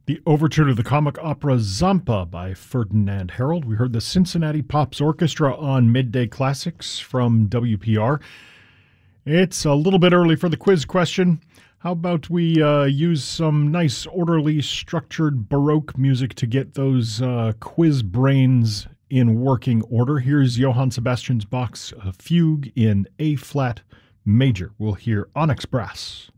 The overture to the comic opera Zampa by Ferdinand Harold. We heard the Cincinnati Pops Orchestra on Midday Classics from WPR. It's a little bit early for the quiz question. How about we use some nice, orderly, structured Baroque music to get those quiz brains in working order? Here's Johann Sebastian Bach's Fugue in A-flat major. We'll hear Onyx Brass.